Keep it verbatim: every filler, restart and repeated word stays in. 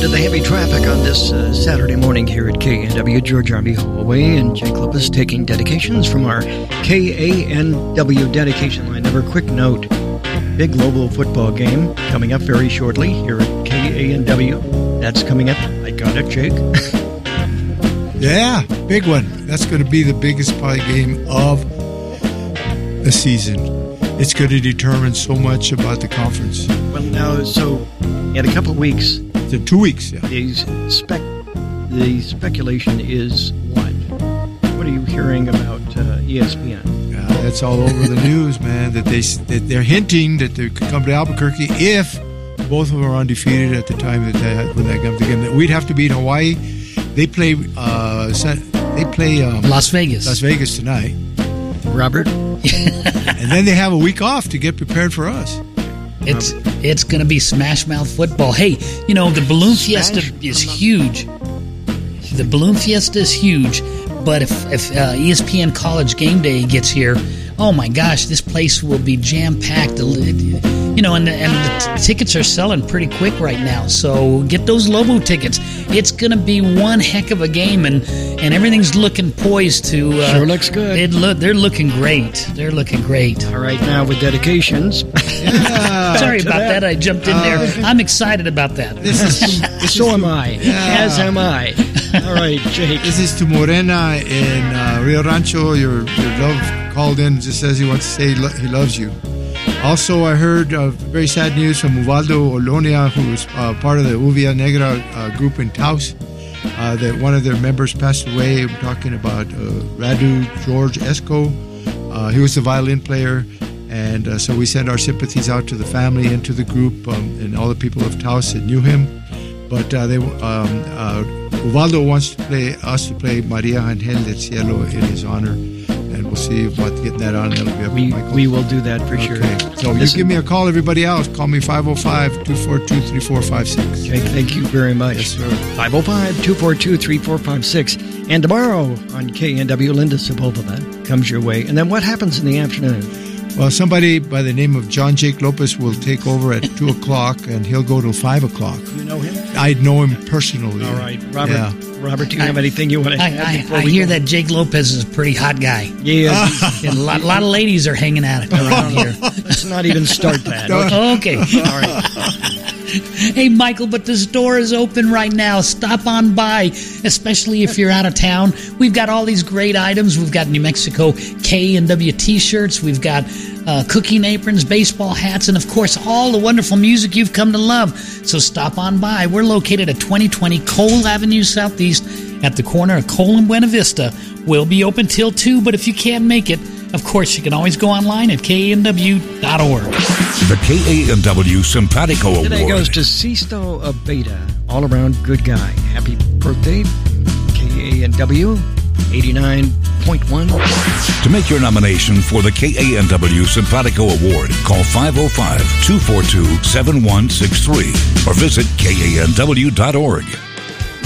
into the heavy traffic on this uh, Saturday morning here at K N W. George Army Hallway and Jake Lopez taking dedications from our K A N W dedication line. Never quick note, big global football game coming up very shortly here at K A N W. That's coming up. I got it, Jake. Yeah, big one. That's going to be the biggest probably game of the season. It's going to determine so much about the conference. Well, now, so in a couple of weeks... In two weeks, yeah. The, spec, the speculation is what? What are you hearing about uh, E S P N? Yeah, that's all over the news, man, that, they, that they're hinting that they could come to Albuquerque if both of them are undefeated at the time that they, when that comes again. We'd have to beat Hawaii. They play uh, They play um, Las Vegas. Las Vegas tonight. Robert? And then they have a week off to get prepared for us. It's it's going to be smash mouth football. Hey, you know, the Balloon Fiesta is huge. The Balloon Fiesta is huge, but if, if uh, E S P N College Game Day gets here, oh my gosh, this place will be jam-packed. You know, and, and the t- tickets are selling pretty quick right now, so get those Lobo tickets. It's going to be one heck of a game, and, and everything's looking poised to... Uh, sure looks good. It look, they're looking great. They're looking great. All right, now with dedications. Yeah, Sorry about that. that. I jumped in uh, there. I'm excited about that. This is, this so is am to, I. Yeah. As am I. All right, Jake. This is to Morena in uh, Rio Rancho. Your, your love called in, just says he wants to say lo- he loves you. Also, I heard uh, very sad news from Ubaldo Olonia, who is uh, part of the Uvia Negra uh, group in Taos, uh, that one of their members passed away. I'm talking about uh, Radu George Esco. Uh, he was the violin player, and uh, so we send our sympathies out to the family and to the group um, and all the people of Taos that knew him. But uh, they, um, uh, Ubaldo wants to play us to play Maria Angel del Cielo in his honor. And we'll see about getting that on. That'll be up we, to Michael. We will do that for okay. sure. So you give me a call, everybody else. Call me five oh five, two four two, three four five six. Jake, thank you very much. Yes, sir. five oh five, two four two, three four five six. And tomorrow on K N W, Linda Sepulveda comes your way. And then what happens in the afternoon? Well, somebody by the name of John Jake Lopez will take over at two o'clock, and he'll go till five o'clock. You know him? I know him personally. All right. Robert, yeah. Robert, do you have I, anything you want to add? I, I, I hear that Jake Lopez is a pretty hot guy. Yeah. And a lot, lot of ladies are hanging out around here. Let's not even start that. Okay. All right. Hey, Michael, but the store is open right now. Stop on by, especially if you're out of town. We've got all these great items. We've got New Mexico K and W T-shirts. We've got uh, cooking aprons, baseball hats, and, of course, all the wonderful music you've come to love. So stop on by. We're located at twenty twenty Cole Avenue Southeast at the corner of Cole and Buena Vista. We'll be open till two, but if you can't make it, of course, you can always go online at K N W dot org. The K A N W Simpatico Award. Today goes to Sisto Abeda, all-around good guy. Happy birthday, K A N W eighty-nine point one. To make your nomination for the K A N W Simpatico Award, call five oh five, two four two, seven one six three or visit K A N W dot org.